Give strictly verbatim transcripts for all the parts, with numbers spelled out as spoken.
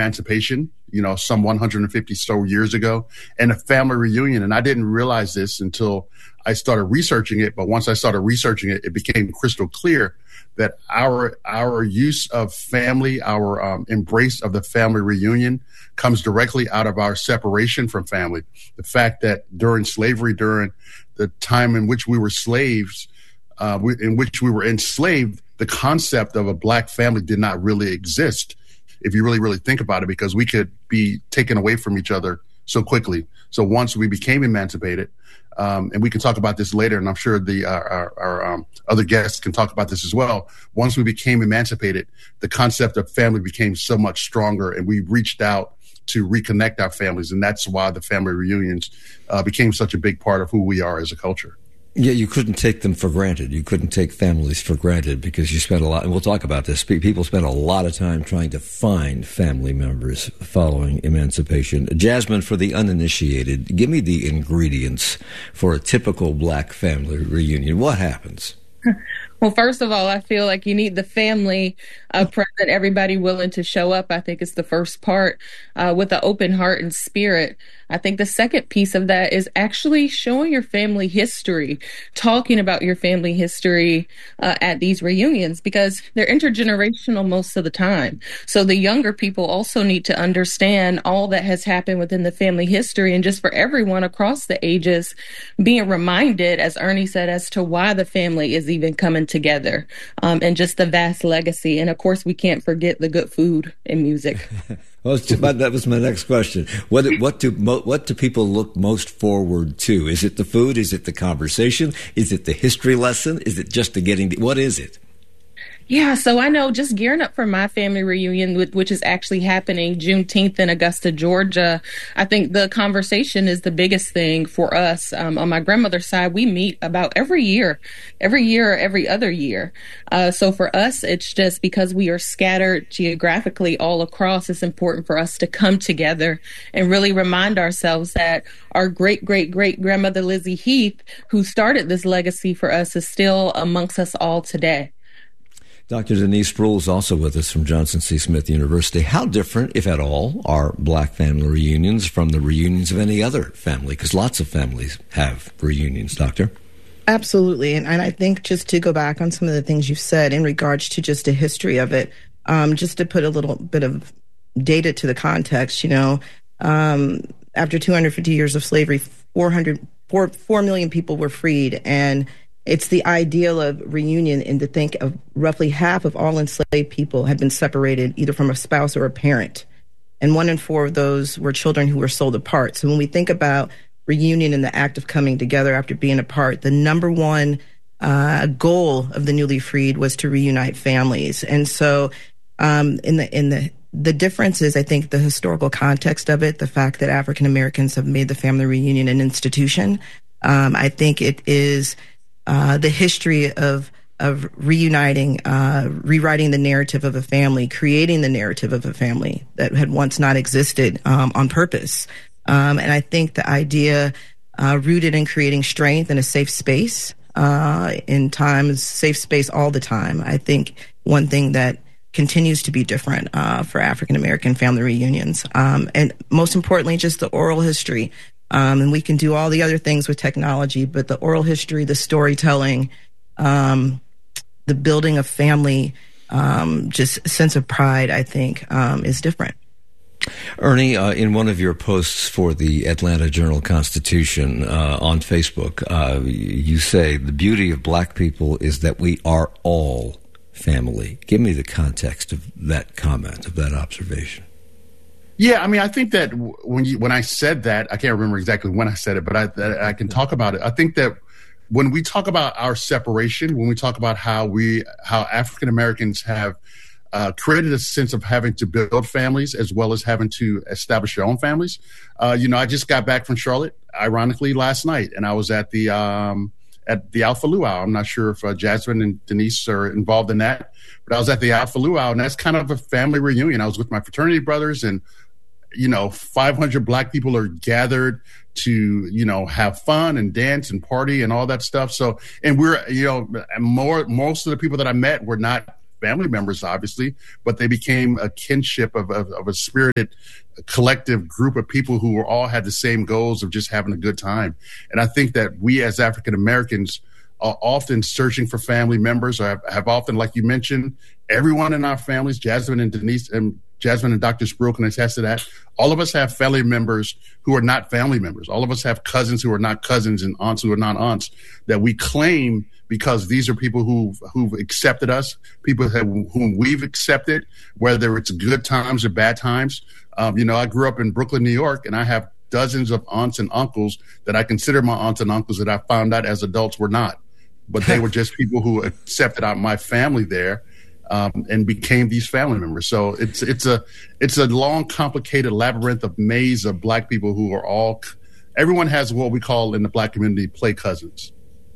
emancipation, you know, some one hundred fifty so years ago, and a family reunion. And I didn't realize this until I started researching it. But once I started researching it, it became crystal clear that our our use of family, our um, embrace of the family reunion comes directly out of our separation from family. The fact that during slavery, during the time in which we were slaves, uh, we, in which we were enslaved, the concept of a black family did not really exist, if you really, really think about it, because we could be taken away from each other so quickly. So once we became emancipated, um, and we can talk about this later, and I'm sure the uh, our, our um, other guests can talk about this as well. Once we became emancipated, the concept of family became so much stronger, and we reached out to reconnect our families. And that's why the family reunions uh, became such a big part of who we are as a culture. Yeah, you couldn't take them for granted. You couldn't take families for granted because you spent a lot, and we'll talk about this, people spent a lot of time trying to find family members following emancipation. Jasmine, for the uninitiated, give me the ingredients for a typical black family reunion. What happens? Well, first of all, I feel like you need the family uh, present, everybody willing to show up. I think it's the first part uh, with an open heart and spirit. I think the second piece of that is actually showing your family history, talking about your family history uh, at these reunions, because they're intergenerational most of the time. So the younger people also need to understand all that has happened within the family history, and just for everyone across the ages being reminded, as Ernie said, as to why the family is even coming together, um, and just the vast legacy. And of course, we can't forget the good food and music. Well, that was my next question. What what do what do people look most forward to? Is it the food? Is it the conversation? Is it the history lesson? Is it just the getting? What is it? Yeah, so I know just gearing up for my family reunion, which is actually happening Juneteenth in Augusta, Georgia. I think the conversation is the biggest thing for us. Um, on my grandmother's side, we meet about every year, every year, or every other year. Uh, so for us, it's just because we are scattered geographically all across, it's important for us to come together and really remind ourselves that our great, great, great grandmother, Lizzie Heath, who started this legacy for us, is still amongst us all today. Doctor Denise Sproul is also with us from Johnson C. Smith University. How different, if at all, are black family reunions from the reunions of any other family? Because lots of families have reunions, Doctor. Absolutely. And, and I think just to go back on some of the things you've said in regards to just a history of it, um, just to put a little bit of data to the context, you know, um, after two hundred fifty years of slavery, four hundred, four, four million people were freed. And it's the ideal of reunion, and to think of roughly half of all enslaved people had been separated either from a spouse or a parent. And one in four of those were children who were sold apart. So when we think about reunion and the act of coming together after being apart, the number one uh, goal of the newly freed was to reunite families. And so um, in the in the the difference is, I think, the historical context of it, the fact that African Americans have made the family reunion an institution. Um, I think it is Uh, the history of of reuniting, uh, rewriting the narrative of a family, creating the narrative of a family that had once not existed um, on purpose. Um, and I think the idea uh, rooted in creating strength and a safe space uh, in times, safe space all the time. I think one thing that continues to be different uh, for African American family reunions, um, and most importantly, just the oral history. Um, and we can do all the other things with technology, but the oral history, the storytelling, um, the building of family, um, just sense of pride, I think, um, is different. Ernie, uh, in one of your posts for the Atlanta Journal-Constitution uh, on Facebook, uh, you say the beauty of black people is that we are all family. Give me the context of that comment, of that observation. Yeah, I mean, I think that when you when I said that, I can't remember exactly when I said it, but I I can talk about it. I think that when we talk about our separation, when we talk about how we how African Americans have uh, created a sense of having to build families as well as having to establish their own families. Uh, you know, I just got back from Charlotte, ironically, last night, and I was at the um, at the Alpha Luau. I'm not sure if uh, Jasmine and Denise are involved in that, but I was at the Alpha Luau, and that's kind of a family reunion. I was with my fraternity brothers, and you know, five hundred black people are gathered to, you know, have fun and dance and party and all that stuff. So, and we're, you know, more, most of the people that I met were not family members, obviously, but they became a kinship of, of, of a spirited collective group of people who were all had the same goals of just having a good time. And I think that we as African Americans are often searching for family members, or have, have often, like you mentioned, everyone in our families, Jasmine and Denise and Jasmine and Doctor Spruill can attest to that. All of us have family members who are not family members. All of us have cousins who are not cousins and aunts who are not aunts that we claim because these are people who've, who've accepted us, people have, whom we've accepted, whether it's good times or bad times. Um, you know, I grew up in Brooklyn, New York, and I have dozens of aunts and uncles that I consider my aunts and uncles that I found out as adults were not. But they were just people who accepted out my family there. Um, and became these family members. So it's it's a it's a long, complicated labyrinth of maze of Black people who are all. Everyone has what we call in the Black community play cousins.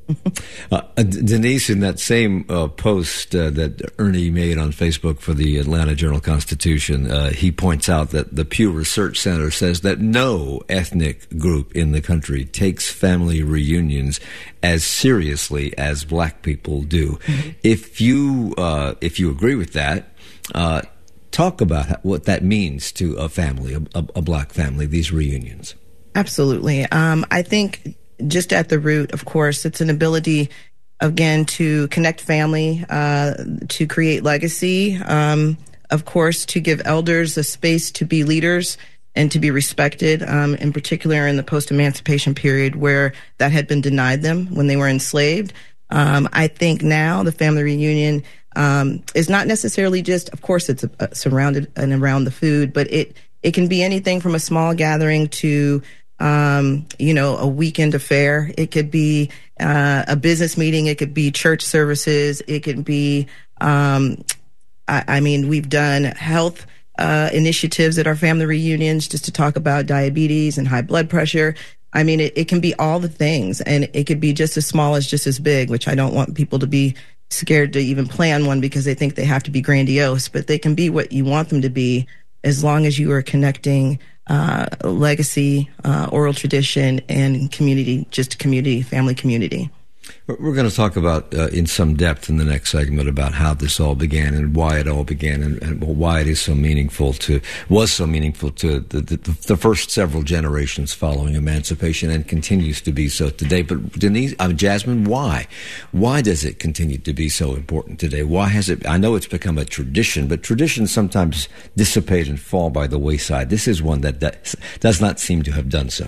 Uh, Denise, in that same uh, post uh, that Ernie made on Facebook for the Atlanta Journal-Constitution, uh, he points out that the Pew Research Center says that no ethnic group in the country takes family reunions as seriously as Black people do. Mm-hmm. If you uh, if you agree with that, uh, talk about what that means to a family, a, a Black family, these reunions. Absolutely. Um, I think just at the root, of course, it's an ability, again, to connect family, uh, to create legacy, um, of course, to give elders a space to be leaders and to be respected, um, in particular in the post-emancipation period where that had been denied them when they were enslaved. Um, I think now the family reunion um, is not necessarily just, of course, it's uh, surrounded and around the food, but it, it can be anything from a small gathering to Um, you know, a weekend affair. It could be uh, a business meeting. It could be church services. It could be, um, I, I mean, we've done health uh, initiatives at our family reunions just to talk about diabetes and high blood pressure. I mean, it, it can be all the things, and it could be just as small as just as big, which I don't want people to be scared to even plan one because they think they have to be grandiose, but they can be what you want them to be as long as you are connecting Uh, legacy, uh, oral tradition, and community, just community, family community. We're going to talk about uh, in some depth in the next segment about how this all began and why it all began and, and why it is so meaningful to, was so meaningful to the, the, the first several generations following emancipation and continues to be so today. But Denise, uh, Jasmine, why? Why does it continue to be so important today? Why has it, I know it's become a tradition, but traditions sometimes dissipate and fall by the wayside. This is one that, that does not seem to have done so.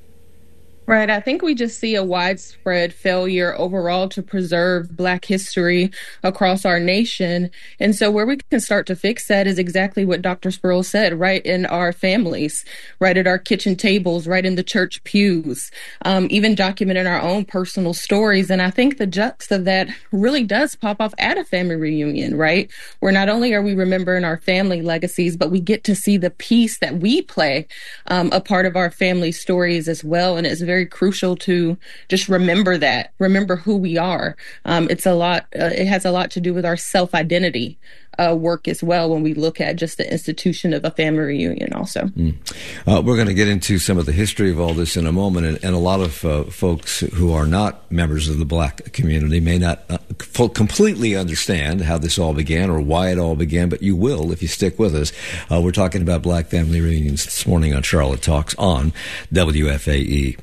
Right. I think we just see a widespread failure overall to preserve Black history across our nation. And so where we can start to fix that is exactly what Doctor Spruill said, right in our families, right at our kitchen tables, right in the church pews, um, even documenting our own personal stories. And I think the juxt of that really does pop off at a family reunion, right? Where not only are we remembering our family legacies, but we get to see the piece that we play um, a part of our family stories as well. And it's very very crucial to just remember that, remember who we are. Um, it's a lot, uh, it has a lot to do with our self-identity uh, work as well when we look at just the institution of a family reunion also. Mm. Uh, we're going to get into some of the history of all this in a moment, and, and a lot of uh, folks who are not members of the Black community may not uh, f- completely understand how this all began or why it all began, but you will if you stick with us. Uh, we're talking about Black family reunions this morning on Charlotte Talks on W F A E.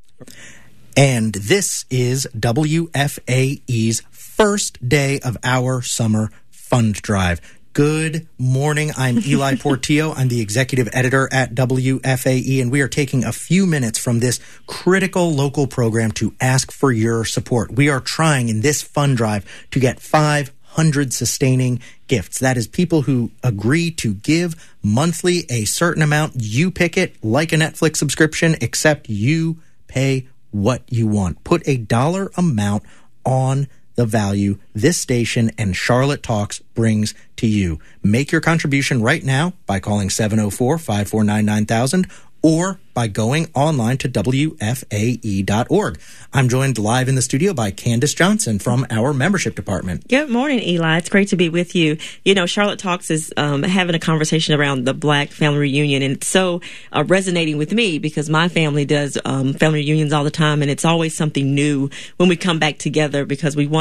And this is W F A E's first day of our summer fund drive. Good morning. I'm Eli Portillo. I'm the executive editor at W F A E, and we are taking a few minutes from this critical local program to ask for your support. We are trying in this fund drive to get five hundred sustaining gifts. That is people who agree to give monthly a certain amount. You pick it like a Netflix subscription, except you pay what you want. Put a dollar amount on the value this station and Charlotte Talks brings to you. Make your contribution right now by calling seven oh four, five four nine, nine thousand or by going online to W F A E dot org. I'm joined live in the studio by Candace Johnson from our membership department. Good morning, Eli. It's great to be with you. You know, Charlotte Talks is um, having a conversation around the Black family reunion, and it's so uh, resonating with me because my family does um, family reunions all the time, and it's always something new when we come back together because we want to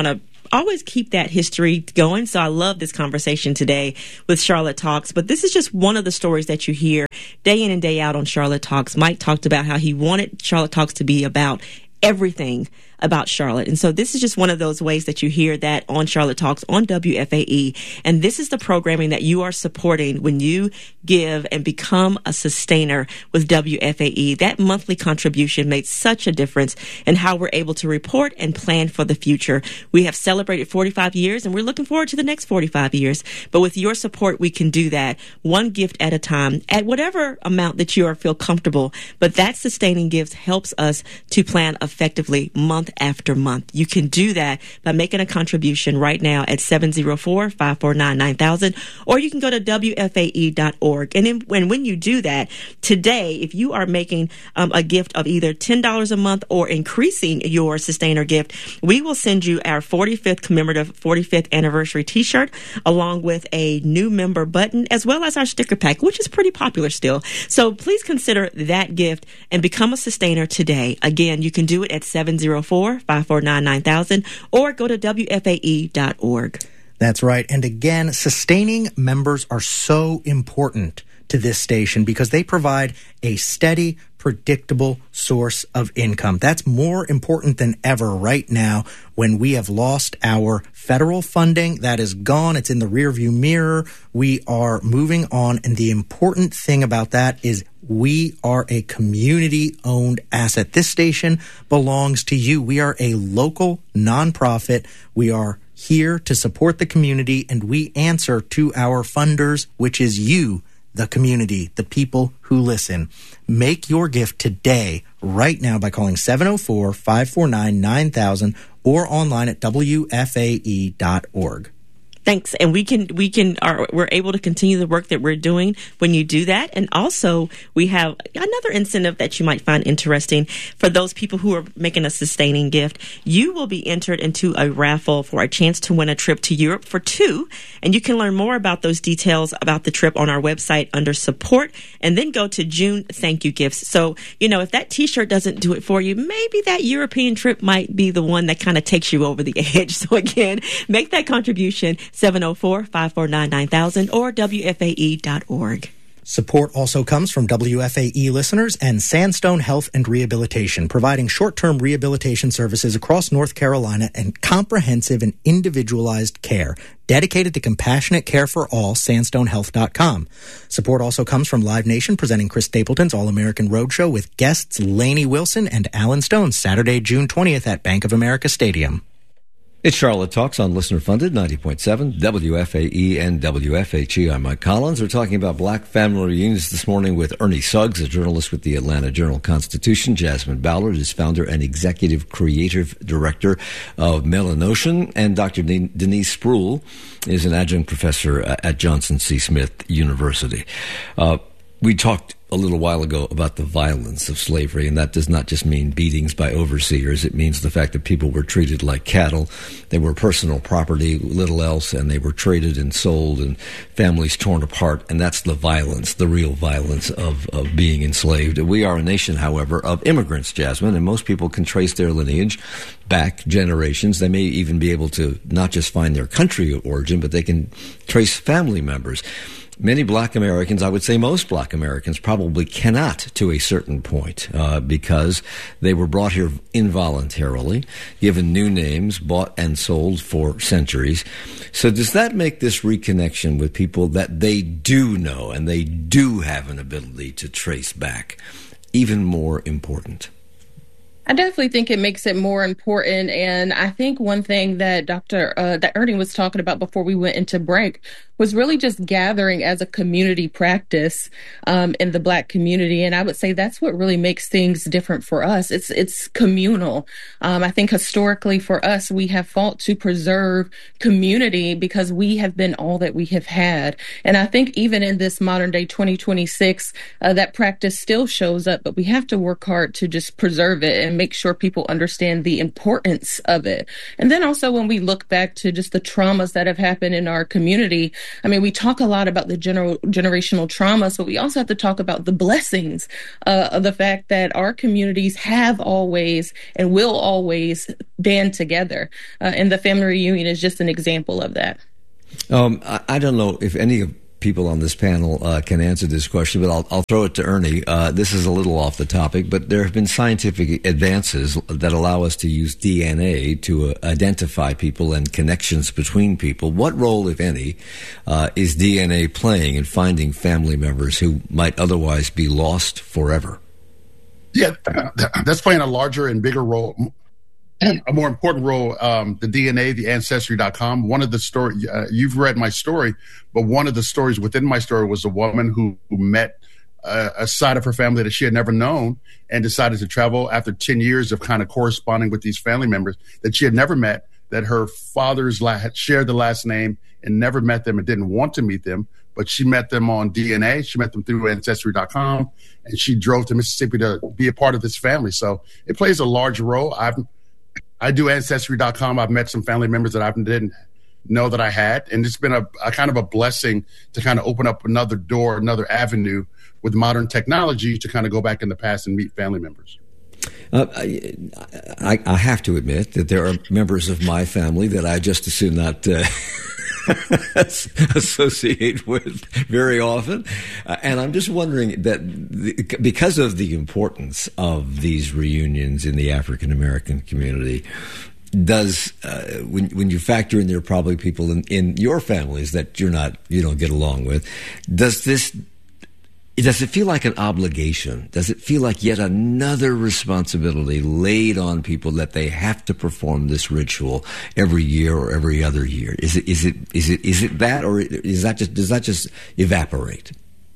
always keep that history going. So I love this conversation today with Charlotte Talks. But this is just one of the stories that you hear day in and day out on Charlotte Talks. Mike talked about how he wanted Charlotte Talks to be about everything about Charlotte. And so this is just one of those ways that you hear that on Charlotte Talks on W F A E. And this is the programming that you are supporting when you give and become a sustainer with W F A E. That monthly contribution made such a difference in how we're able to report and plan for the future. We have celebrated forty-five years and we're looking forward to the next forty-five years. But with your support, we can do that one gift at a time at whatever amount that you are feel comfortable. But that sustaining gift helps us to plan effectively month after month. You can do that by making a contribution right now at seven oh four, five four nine, nine thousand, or you can go to W F A E dot org. And in, when, when you do that, today, if you are making um, a gift of either ten dollars a month or increasing your sustainer gift, we will send you our forty-fifth commemorative forty-fifth anniversary t-shirt along with a new member button as well as our sticker pack, which is pretty popular still. So please consider that gift and become a sustainer today. Again, you can do it at seven oh four, five four nine, nine thousand or go to W F A E dot org. That's right. And again, sustaining members are so important to this station because they provide a steady, predictable source of income. That's more important than ever right now when we have lost our federal funding. That is gone. It's in the rearview mirror. We are moving on. And the important thing about that is we are a community-owned asset. This station belongs to you. We are a local nonprofit. We are here to support the community, and we answer to our funders, which is you, the community, the people who listen. Make your gift today, right now, by calling seven oh four, five four nine, nine thousand or online at W F A E dot org. Thanks. And we can, we can, are, we're able to continue the work that we're doing when you do that. And also we have another incentive that you might find interesting for those people who are making a sustaining gift. You will be entered into a raffle for a chance to win a trip to Europe for two. And you can learn more about those details about the trip on our website under support and then go to June thank you gifts. So, you know, if that t-shirt doesn't do it for you, maybe that European trip might be the one that kind of takes you over the edge. So again, make that contribution. seven oh four, five four nine, nine thousand or W F A E dot org. Support also comes from W F A E listeners and Sandstone Health and Rehabilitation, providing short-term rehabilitation services across North Carolina and comprehensive and individualized care. Dedicated to compassionate care for all, sandstone health dot com. Support also comes from Live Nation, presenting Chris Stapleton's All-American Roadshow with guests Lainey Wilson and Alan Stone, Saturday, June twentieth at Bank of America Stadium. It's Charlotte Talks on Listener Funded, ninety point seven, W F A E and W F H E. I'm Mike Collins. We're talking about black family reunions this morning with Ernie Suggs, a journalist with the Atlanta Journal-Constitution. Jasmine Ballard is founder and executive creative director of Melanocean. And Doctor Denise Spruill is an adjunct professor at Johnson C. Smith University. Uh, we talked a little while ago about the violence of slavery, and that does not just mean beatings by overseers. It means the fact that people were treated like cattle. They were personal property, little else, and they were traded and sold and families torn apart, and that's the violence, the real violence of, of being enslaved. We are a nation, however, of immigrants, Jasmine, and most people can trace their lineage back generations. They may even be able to not just find their country of origin, but they can trace family members. Many black Americans, I would say most black Americans, probably cannot to a certain point uh, because they were brought here involuntarily, given new names, bought and sold for centuries. So does that make this reconnection with people that they do know and they do have an ability to trace back even more important? I definitely think it makes it more important. And I think one thing that Doctor Uh, that Ernie was talking about before we went into break was really just gathering as a community practice um, in the Black community. And I would say that's what really makes things different for us. It's it's communal. Um, I think historically for us, we have fought to preserve community because we have been all that we have had. And I think even in this modern day twenty twenty-six, uh, that practice still shows up, but we have to work hard to just preserve it and make sure people understand the importance of it. And then also when we look back to just the traumas that have happened in our community, I mean, we talk a lot about the general generational traumas, but we also have to talk about the blessings uh, of the fact that our communities have always and will always band together. Uh, and the family reunion is just an example of that. Um, I, I don't know if any of people on this panel uh, can answer this question, but I'll, I'll throw it to Ernie. Uh, this is a little off the topic, but there have been scientific advances that allow us to use D N A to uh, identify people and connections between people. What role, if any, uh, is D N A playing in finding family members who might otherwise be lost forever? Yeah, that's playing a larger and bigger role. A more important role, um, the D N A, the Ancestry dot com. One of the story, uh, you've read my story, but one of the stories within my story was a woman who, who met uh, a side of her family that she had never known and decided to travel after ten years of kind of corresponding with these family members that she had never met, that her father's la- had shared the last name and never met them and didn't want to meet them. But she met them on D N A. She met them through Ancestry dot com, and she drove to Mississippi to be a part of this family. So it plays a large role. I've I do Ancestry dot com. I've met some family members that I didn't know that I had. And it's been a, a kind of a blessing to kind of open up another door, another avenue with modern technology to kind of go back in the past and meet family members. Uh, I, I have to admit that there are members of my family that I just as soon not uh, associate with very often. Uh, and I'm just wondering that the, because of the importance of these reunions in the African American community, does uh, when when you factor in there are probably people in, in your families that you're not you don't get along with, does this does it feel like an obligation? Does it feel like yet another responsibility laid on people that they have to perform this ritual every year or every other year? Is it is it is it is it that, or is that just does that just evaporate?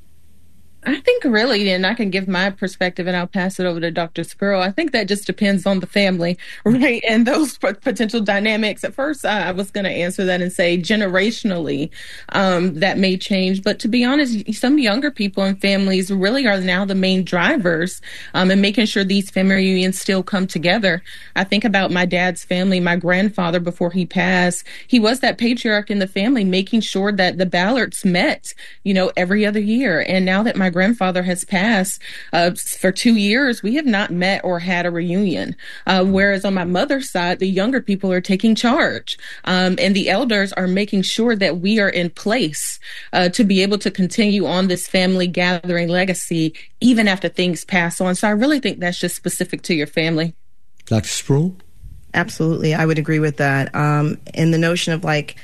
I think really, and I can give my perspective and I'll pass it over to Doctor Spurl. I think that just depends on the family, right? And those p- potential dynamics. At first, I, I was going to answer that and say generationally, um, that may change. But to be honest, some younger people and families really are now the main drivers um, in making sure these family reunions still come together. I think about my dad's family, my grandfather before he passed. He was that patriarch in the family, making sure that the Ballards met, you know, every other year. And now that my grandfather has passed uh, for two years, we have not met or had a reunion. Uh, whereas on my mother's side, the younger people are taking charge, um, and the elders are making sure that we are in place uh, to be able to continue on this family gathering legacy even after things pass on. So I really think that's just specific to your family. Doctor Spruill? Absolutely. I would agree with that. Um, and the notion of like,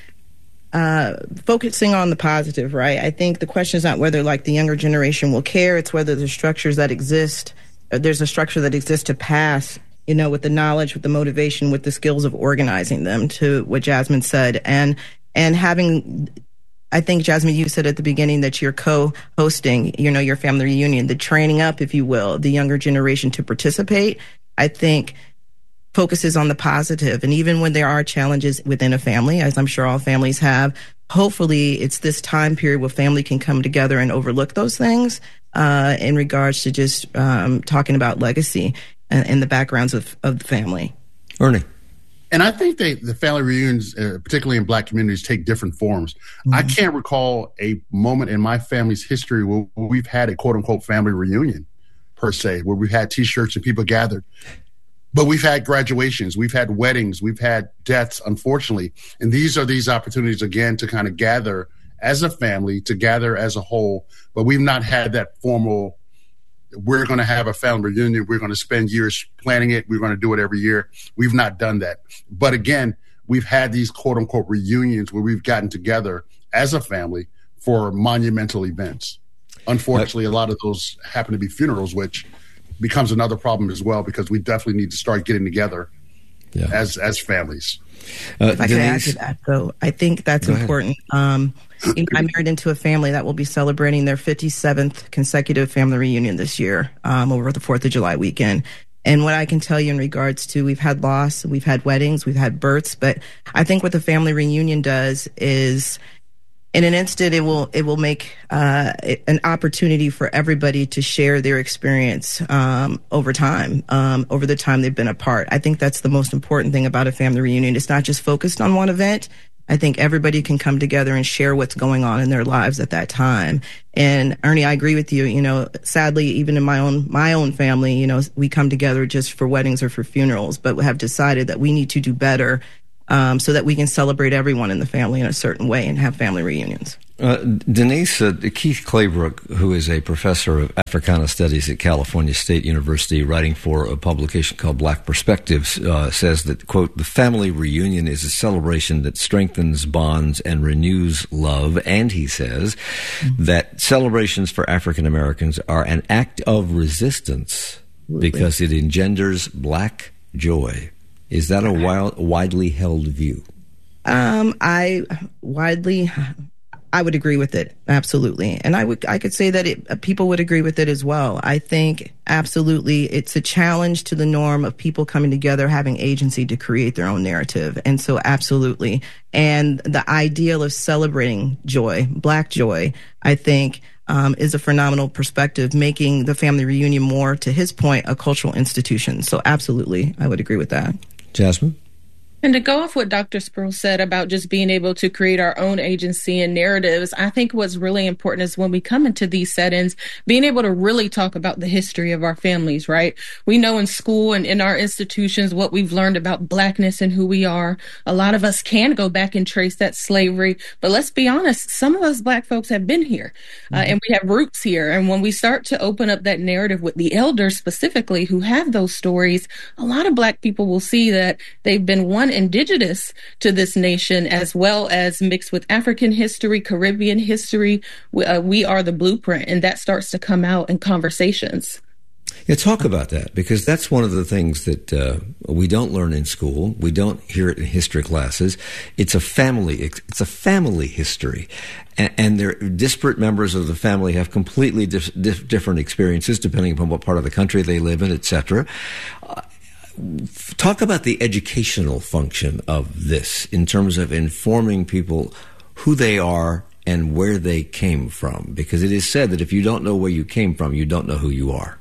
Uh, focusing on the positive, right? I think the question is not whether like the younger generation will care. It's whether there's structures that exist. Uh, there's a structure that exists to pass, you know, with the knowledge, with the motivation, with the skills of organizing them, to what Jasmine said. And, and having, I think, Jasmine, you said at the beginning that you're co-hosting, you know, your family reunion, the training up, if you will, the younger generation to participate. I think focuses on the positive. And even when there are challenges within a family, as I'm sure all families have, hopefully it's this time period where family can come together and overlook those things uh, in regards to just um, talking about legacy and, and the backgrounds of, of the family. Ernie. And I think they, the family reunions, uh, particularly in Black communities, take different forms. Mm-hmm. I can't recall a moment in my family's history where we've had a quote-unquote family reunion, per se, where we've had T-shirts and people gathered. But we've had graduations, we've had weddings, we've had deaths, unfortunately. And these are these opportunities, again, to kind of gather as a family, to gather as a whole. But we've not had that formal, we're going to have a family reunion, we're going to spend years planning it, we're going to do it every year. We've not done that. But again, we've had these quote-unquote reunions where we've gotten together as a family for monumental events. Unfortunately, a lot of those happen to be funerals, which becomes another problem as well, because we definitely need to start getting together yeah. as as families. Uh, if I could add to that, though, I think that's important. Um, you know, I married into a family that will be celebrating their fifty-seventh consecutive family reunion this year um, over the fourth of July weekend. And what I can tell you in regards to, we've had loss, we've had weddings, we've had births, but I think what the family reunion does is in an instant, it will it will make uh, an opportunity for everybody to share their experience um, over time, um, over the time they've been apart. I think that's the most important thing about a family reunion. It's not just focused on one event. I think everybody can come together and share what's going on in their lives at that time. And Ernie, I agree with you. You know, sadly, even in my own my own family, you know, we come together just for weddings or for funerals, but we have decided that we need to do better um, so that we can celebrate everyone in the family in a certain way and have family reunions. Uh, Denise, uh, Keith Claybrook, who is a professor of Africana Studies at California State University, writing for a publication called Black Perspectives, uh, says that, quote, the family reunion is a celebration that strengthens bonds and renews love. And he says mm-hmm. that celebrations for African Americans are an act of resistance Absolutely. Because it engenders black joy. Is that a wild, widely held view? Um, I widely... I would agree with it, absolutely. And I would, I could say that it, people would agree with it as well. I think absolutely it's a challenge to the norm of people coming together, having agency to create their own narrative. And so absolutely. And the ideal of celebrating joy, black joy, I think, um, is a phenomenal perspective, making the family reunion more, to his point, a cultural institution. So absolutely, I would agree with that. Jasmine? And to go off what Doctor Spruill said about just being able to create our own agency and narratives, I think what's really important is when we come into these settings, being able to really talk about the history of our families, right? We know in school and in our institutions what we've learned about Blackness and who we are. A lot of us can go back and trace that slavery, but let's be honest, some of us Black folks have been here uh, mm-hmm. and we have roots here. And when we start to open up that narrative with the elders specifically who have those stories, a lot of Black people will see that they've been one indigenous to this nation, as well as mixed with African history, Caribbean history. We, uh, we are the blueprint, and that starts to come out in conversations. Yeah, talk about that, because that's one of the things that uh, we don't learn in school. We don't hear it in history classes. It's a family. It's a family history, and, and they're disparate members of the family have completely dif- dif- different experiences depending upon what part of the country they live in, et cetera. Uh, Talk about the educational function of this in terms of informing people who they are and where they came from, because it is said that if you don't know where you came from, you don't know who you are.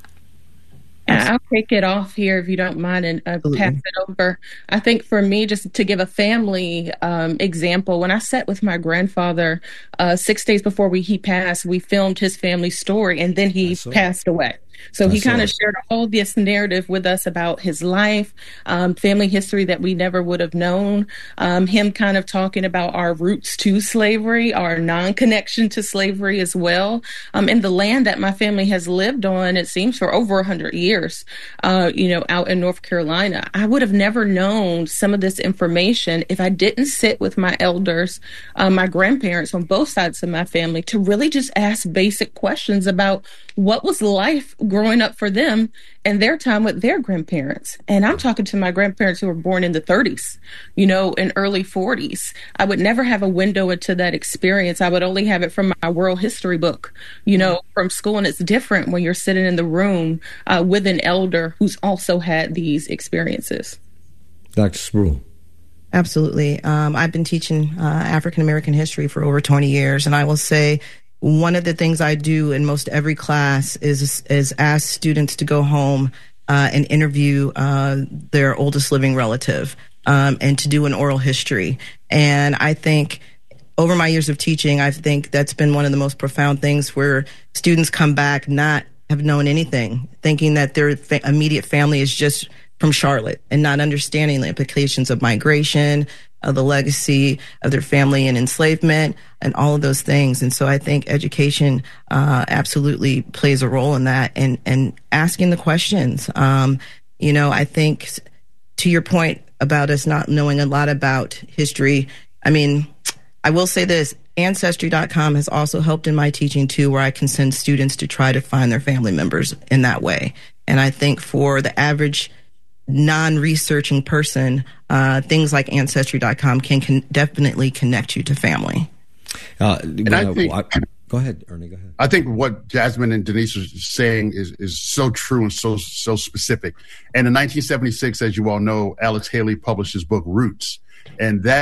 I'll kick it off here if you don't mind and uh, pass it over. I think for me, just to give a family um, example, when I sat with my grandfather uh, six days before we, he passed, we filmed his family story, and then he passed away. So he kind of shared all this narrative with us about his life, um, family history that we never would have known, um, him kind of talking about our roots to slavery, our non-connection to slavery as well, um, and the land that my family has lived on, it seems, for over one hundred years, uh, you know, out in North Carolina. I would have never known some of this information if I didn't sit with my elders, uh, my grandparents on both sides of my family, to really just ask basic questions about what was life growing up for them and their time with their grandparents. And I'm talking to my grandparents who were born in the thirties, you know, in early forties. I would never have a window into that experience. I would only have it from my world history book, you know, from school. And it's different when you're sitting in the room uh, with an elder who's also had these experiences. Doctor Spruill. Absolutely. Um, I've been teaching uh, African American history for over twenty years, and I will say one of the things I do in most every class is is ask students to go home uh, and interview uh, their oldest living relative um, and to do an oral history. And I think over my years of teaching, I think that's been one of the most profound things, where students come back not have known anything, thinking that their fa- immediate family is just from Charlotte, and not understanding the implications of migration, of the legacy of their family and enslavement, and all of those things. And so I think education uh, absolutely plays a role in that, and, and asking the questions. Um, you know, I think to your point about us not knowing a lot about history, I mean, I will say this, Ancestry dot com has also helped in my teaching too, where I can send students to try to find their family members in that way. And I think for the average non-researching person, uh, things like Ancestry dot com can, can definitely connect you to family. Uh, and I think, I, go ahead, Ernie, go ahead. I think what Jasmine and Denise are saying is, is so true and so so specific. And in nineteen seventy-six, as you all know, Alex Haley published his book, Roots. And that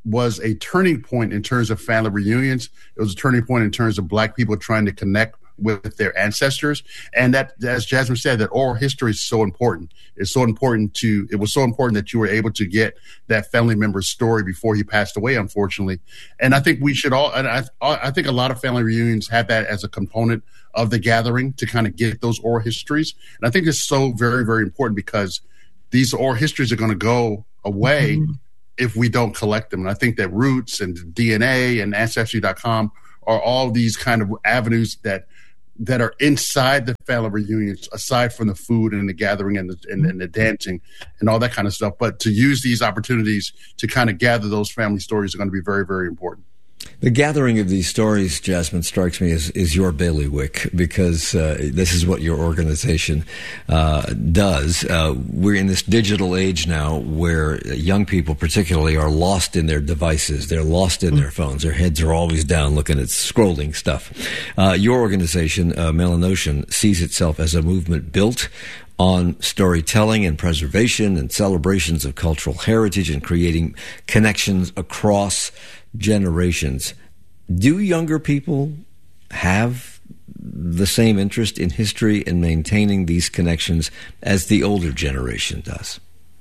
was a turning point in terms of family reunions. It was a turning point in terms of Black people trying to connect with their ancestors. And that, as Jasmine said, that oral history is so important. It's so important to, it was so important that you were able to get that family member's story before he passed away, unfortunately. And I think we should all, and I, I think a lot of family reunions have that as a component of the gathering to kind of get those oral histories. And I think it's so very, very important because these oral histories are going to go away mm-hmm. if we don't collect them. And I think that Roots and D N A and Ancestry dot com are all these kind of avenues that that are inside the family reunions, aside from the food and the gathering and the, and, and the dancing and all that kind of stuff. But to use these opportunities to kind of gather those family stories are going to be very, very important. The gathering of these stories, Jasmine, strikes me as is your bailiwick because uh, this is what your organization uh, does. Uh, we're in this digital age now where young people particularly are lost in their devices. They're lost in their phones. Their heads are always down looking at scrolling stuff. Uh, your organization, uh, Melanocean, sees itself as a movement built on storytelling and preservation and celebrations of cultural heritage and creating connections across generations. Do younger people have the same interest in history and maintaining these connections as the older generation does?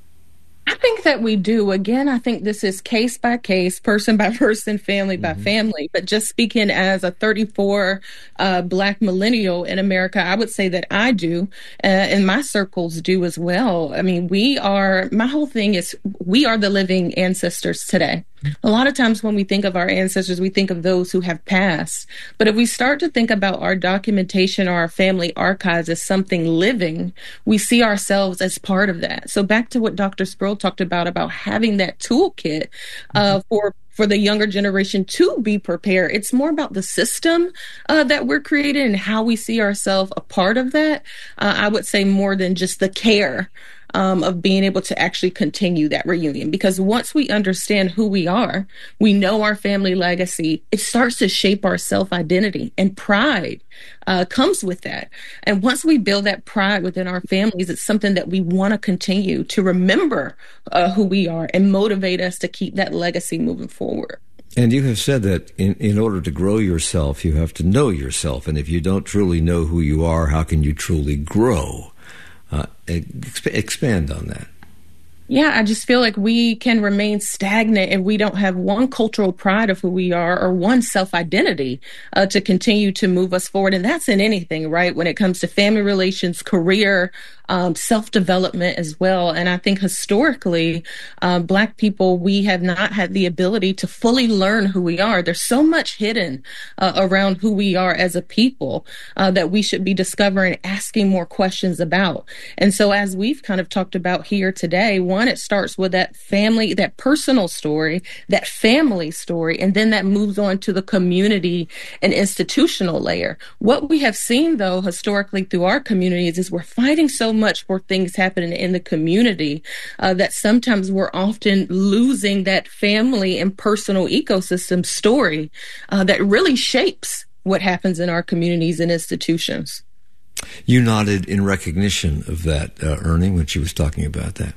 I think that we do. Again, I think this is case by case, person by person, family by mm-hmm. family. But just speaking as a thirty-four uh, Black millennial in America, I would say that I do, uh, and my circles do as well. I mean, we are, my whole thing is we are the living ancestors today. A lot of times when we think of our ancestors, we think of those who have passed. But if we start to think about our documentation or our family archives as something living, we see ourselves as part of that. So back to what Doctor Spruill talked about, about having that toolkit uh, mm-hmm. for for the younger generation to be prepared. It's more about the system uh, that we're creating and how we see ourselves a part of that. Uh, I would say more than just the care Um, of being able to actually continue that reunion. Because once we understand who we are, we know our family legacy, it starts to shape our self-identity, and pride uh, comes with that. And once we build that pride within our families, it's something that we want to continue to remember uh, who we are and motivate us to keep that legacy moving forward. And you have said that in, in order to grow yourself, you have to know yourself. And if you don't truly know who you are, how can you truly grow? Uh, exp- expand on that. Yeah, I just feel like we can remain stagnant if we don't have one cultural pride of who we are or one self-identity uh, to continue to move us forward. And that's in anything, right? When it comes to family relations, career, um, self-development as well. And I think historically, uh, Black people, we have not had the ability to fully learn who we are. There's so much hidden uh, around who we are as a people uh, that we should be discovering, asking more questions about. And so as we've kind of talked about here today, one, it starts with that family, that personal story, that family story, and then that moves on to the community and institutional layer. What we have seen, though, historically through our communities is we're fighting so much for things happening in the community uh, that sometimes we're often losing that family and personal ecosystem story uh, that really shapes what happens in our communities and institutions. You nodded in recognition of that, uh, Ernie, when she was talking about that.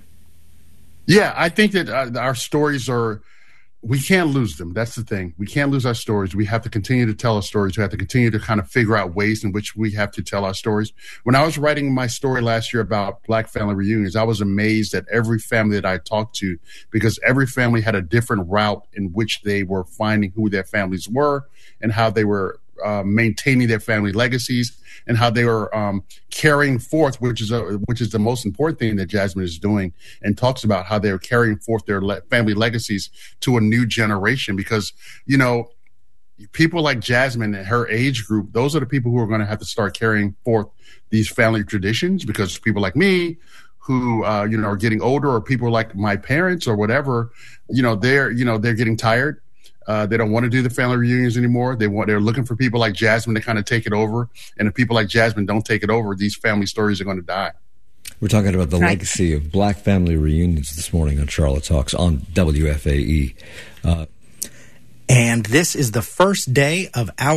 Yeah, I think that uh, our stories are, we can't lose them. That's the thing. We can't lose our stories. We have to continue to tell our stories. We have to continue to kind of figure out ways in which we have to tell our stories. When I was writing my story last year about Black family reunions, I was amazed at every family that I talked to, because every family had a different route in which they were finding who their families were and how they were uh, maintaining their family legacies and how they were um, carrying forth, which is a, which is the most important thing that Jasmine is doing, and talks about how they're carrying forth their le- family legacies to a new generation. Because, you know, people like Jasmine and her age group, those are the people who are going to have to start carrying forth these family traditions, because people like me who, uh, you know, are getting older, or people like my parents or whatever, you know, they're, you know, they're getting tired. Uh, they don't want to do the family reunions anymore. They want, they're looking for people like Jasmine to kind of take it over. And if people like Jasmine don't take it over, these family stories are going to die. We're talking about the right. legacy of Black family reunions this morning on Charlotte Talks on W F A E. Uh, and this is the first day of our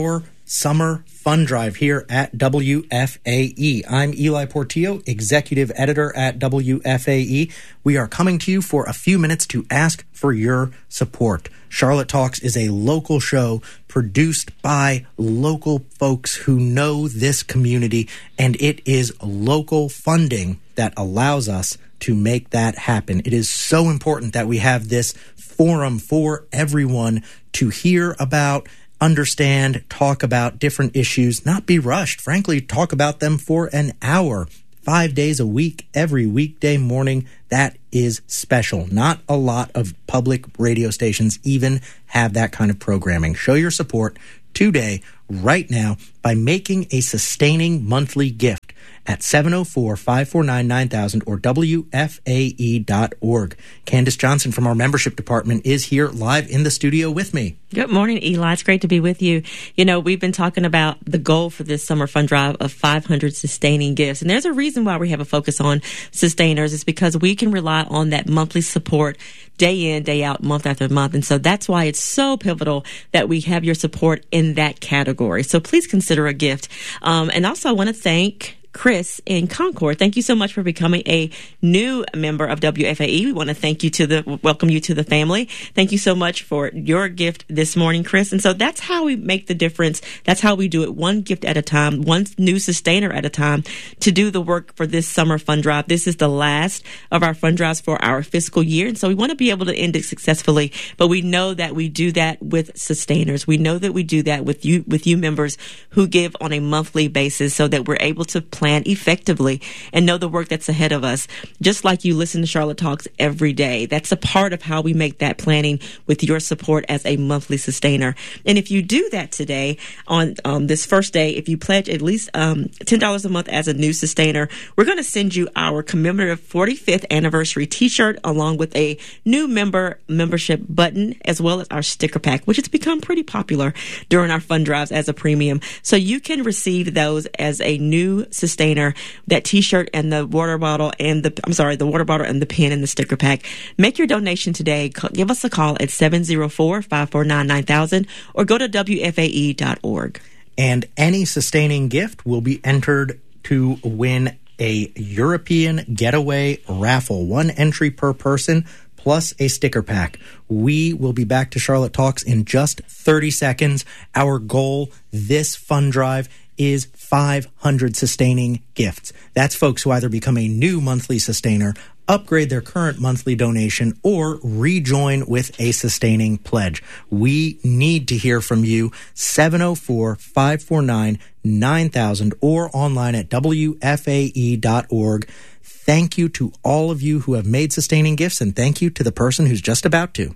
Summer Fun Drive here at W F A E. I'm Eli Portillo, executive editor at W F A E. We are coming to you for a few minutes to ask for your support. Charlotte Talks is a local show produced by local folks who know this community, and it is local funding that allows us to make that happen. It is so important that we have this forum for everyone to hear about, understand, talk about different issues, not be rushed. Frankly, talk about them for an hour, five days a week, every weekday morning. That is special. Not a lot of public radio stations even have that kind of programming. Show your support today, right now, by making a sustaining monthly gift at seven oh four, five four nine, nine thousand or W F A E dot org. Candace Johnson from our membership department is here live in the studio with me. Good morning, Eli. It's great to be with you. You know, we've been talking about the goal for this summer fund drive of five hundred sustaining gifts. And there's a reason why we have a focus on sustainers. It's because we can rely on that monthly support day in, day out, month after month. And so that's why it's so pivotal that we have your support in that category. So please consider a gift. Um, and also I want to thank Chris in Concord. Thank you so much for becoming a new member of W F A E. We want to thank you to the, welcome you to the family. Thank you so much for your gift this morning, Chris. And so that's how we make the difference. That's how we do it, one gift at a time, one new sustainer at a time, to do the work for this summer fund drive. This is the last of our fund drives for our fiscal year. And so we want to be able to end it successfully, but we know that we do that with sustainers. We know that we do that with you, with you members who give on a monthly basis, so that we're able to plan effectively and know the work that's ahead of us. Just like you listen to Charlotte Talks every day. That's a part of how we make that planning with your support as a monthly sustainer. And if you do that today on um, this first day, if you pledge at least um, ten dollars a month as a new sustainer, we're going to send you our commemorative forty-fifth anniversary t-shirt along with a new member membership button, as well as our sticker pack, which has become pretty popular during our fund drives as a premium. So you can receive those as a new sustainer. That t-shirt and the water bottle and the, I'm sorry, the water bottle and the pen and the sticker pack. Make your donation today. Give us a call at seven oh four, five four nine, nine thousand or go to W F A E dot org. And any sustaining gift will be entered to win a European getaway raffle. One entry per person, plus a sticker pack. We will be back to Charlotte Talks in just thirty seconds. Our goal this fund drive is five hundred sustaining gifts. That's folks who either become a new monthly sustainer, upgrade their current monthly donation, or rejoin with a sustaining pledge. We need to hear from you. seven oh four, five four nine, nine thousand or online at W F A E dot org. Thank you to all of you who have made sustaining gifts, and thank you to the person who's just about to.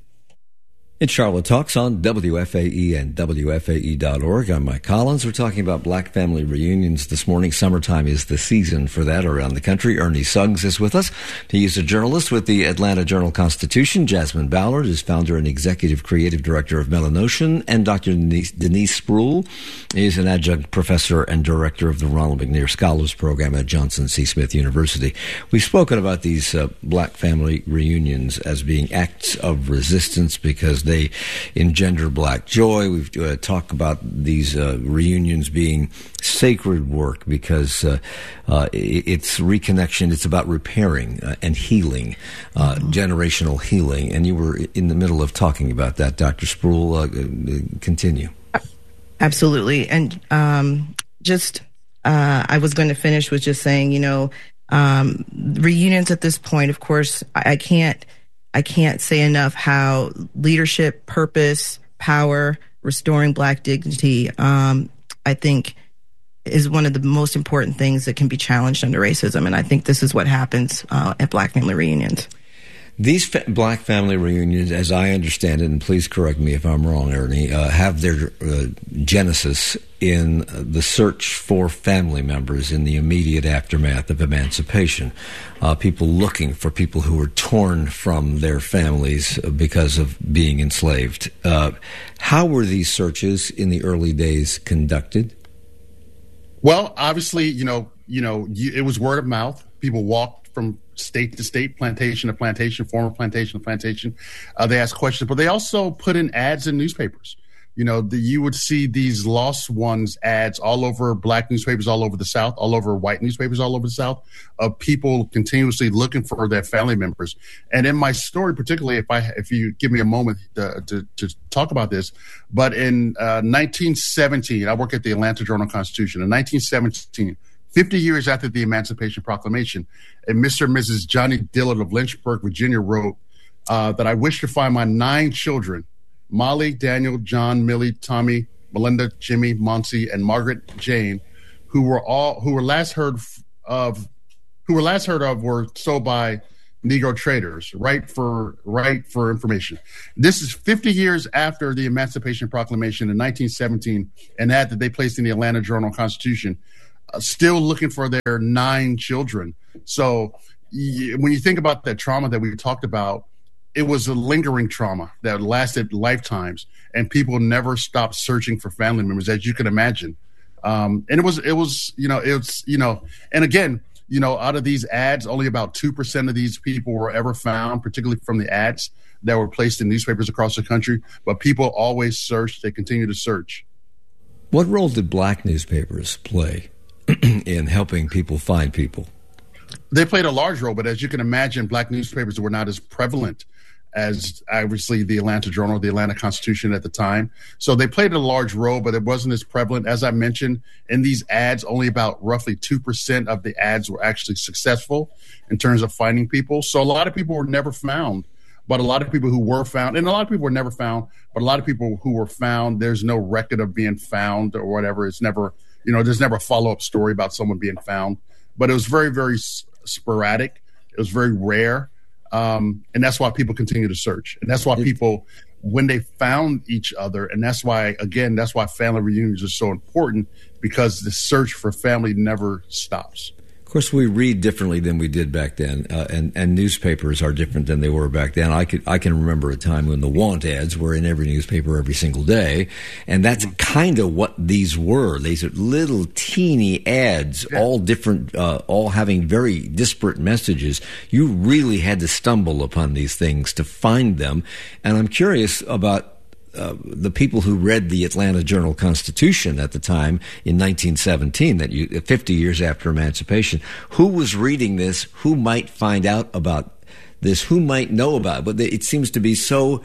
It's Charlotte Talks on W F A E and W F A E dot org. I'm Mike Collins. We're talking about black family reunions this morning. Summertime is the season for that around the country. Ernie Suggs is with us. He is a journalist with the Atlanta Journal-Constitution. Jasmine Ballard is founder and executive creative director of Melanocean. And Doctor Denise, Denise Spruill is an adjunct professor and director of the Ronald McNair Scholars Program at Johnson C. Smith University. We've spoken about these uh, black family reunions as being acts of resistance because they engender black joy. We've uh, talked about these uh, reunions being sacred work because uh, uh, it's reconnection. It's about repairing uh, and healing, uh, mm-hmm. generational healing. And you were in the middle of talking about that, Doctor Spruill. Uh, continue. Absolutely. And um, just, uh, I was going to finish with just saying, you know, um, reunions at this point, of course, I, I can't I can't say enough how leadership, purpose, power, restoring black dignity, um, I think is one of the most important things that can be challenged under racism. And I think this is what happens uh, at black family reunions. These fa- black family reunions, as I understand it, and please correct me if I'm wrong, Ernie, uh, have their uh, genesis in the search for family members in the immediate aftermath of emancipation. Uh, people looking for people who were torn from their families because of being enslaved. Uh, how were these searches in the early days conducted? Well, obviously, you know, you know, you, it was word of mouth. People walked from state to state, plantation to plantation, former plantation to plantation. Uh, they asked questions, but they also put in ads in newspapers. you know, the, you would see these lost ones ads all over black newspapers, all over the South, all over white newspapers, all over the South, of people continuously looking for their family members. And in my story, particularly, if I if you give me a moment to to, to talk about this, but in uh, nineteen seventeen, I work at the Atlanta Journal-Constitution. In nineteen seventeen, fifty years after the Emancipation Proclamation, and Mister and Missus Johnny Dillard of Lynchburg, Virginia, wrote uh, that I wish to find my nine children, Molly, Daniel, John, Millie, Tommy, Melinda, Jimmy, Monty, and Margaret Jane, who were all who were last heard of, who were last heard of were sold by Negro traders, right for right for information. This is fifty years after the Emancipation Proclamation in nineteen seventeen, an ad that they placed in the Atlanta Journal-Constitution, uh, still looking for their nine children. So y- when you think about that trauma that we talked about, it was a lingering trauma that lasted lifetimes, and people never stopped searching for family members, as you can imagine. Um, and it was, it was, you know, it's, you know, and again, you know, out of these ads, only about two percent of these people were ever found, particularly from the ads that were placed in newspapers across the country. But people always search. They continue to search. What role did black newspapers play in helping people find people? They played a large role, but as you can imagine, black newspapers were not as prevalent as obviously the Atlanta Journal, the Atlanta Constitution at the time. So they played a large role, but it wasn't as prevalent. As I mentioned, in these ads, only about roughly two percent of the ads were actually successful in terms of finding people. So a lot of people were never found, but a lot of people who were found, and a lot of people were never found, but a lot of people who were found, there's no record of being found or whatever. It's never, you know, there's never a follow-up story about someone being found, but it was very, very sporadic. It was very rare. Um, and that's why people continue to search. And that's why people, when they found each other, and that's why, again, that's why family reunions are so important, because the search for family never stops. Of course, we read differently than we did back then, uh, and, and newspapers are different than they were back then. I could I can remember a time when the want ads were in every newspaper every single day, and that's kind of what these were. These are little teeny ads, yeah. all different, uh, all having very disparate messages. You really had to stumble upon these things to find them, and I'm curious about Uh, the people who read the Atlanta Journal-Constitution at the time in nineteen seventeen, that you, fifty years after emancipation, who was reading this, who might find out about this, who might know about it, but it seems to be so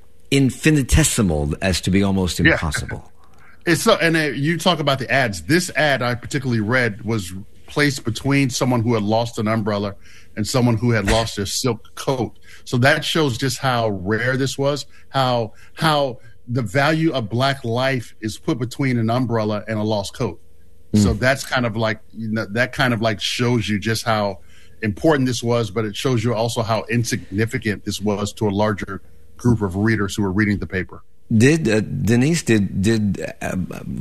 infinitesimal as to be almost impossible. Yeah. It's so, and uh, you talk about the ads. This ad I particularly read was placed between someone who had lost an umbrella and someone who had lost their silk coat. So that shows just how rare this was, how how the value of black life is put between an umbrella and a lost coat. Mm. So that's kind of like, you know, that kind of like shows you just how important this was, but it shows you also how insignificant this was to a larger group of readers who were reading the paper. Did uh, Denise did did uh,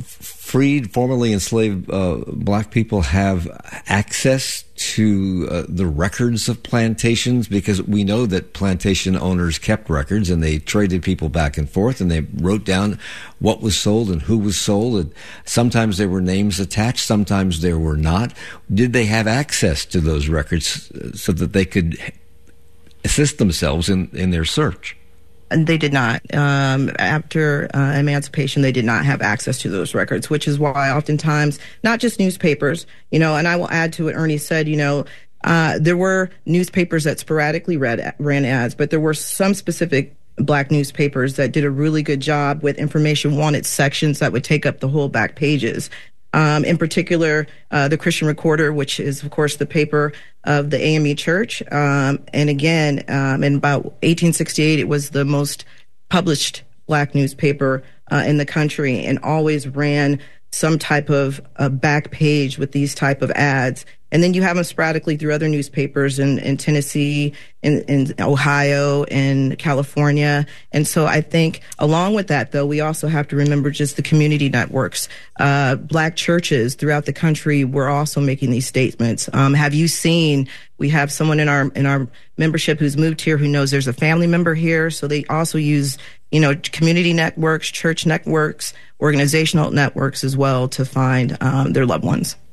freed, formerly enslaved uh, black people have access to uh, the records of plantations? Because we know that plantation owners kept records, and they traded people back and forth, and they wrote down what was sold and who was sold. And sometimes there were names attached, sometimes there were not. Did they have access to those records so that they could assist themselves in, in their search? They did not. Um, after uh, emancipation, they did not have access to those records, which is why oftentimes, not just newspapers, you know, and I will add to what Ernie said, you know, uh, there were newspapers that sporadically read, ran ads, but there were some specific black newspapers that did a really good job with information wanted sections that would take up the whole back pages. Um, in particular, uh, the Christian Recorder, which is, of course, the paper of the A M E Church. Um, and again, um, in about eighteen sixty-eight, it was the most published black newspaper uh, in the country, and always ran some type of uh, back page with these type of ads. And then you have them sporadically through other newspapers in, in Tennessee, in, in Ohio, in California. And so I think along with that, though, we also have to remember just the community networks. Uh, black churches throughout the country were also making these statements. Um, have you seen, we have someone in our in our membership who's moved here who knows there's a family member here. So they also use, you know, community networks, church networks, organizational networks as well to find um, their loved ones.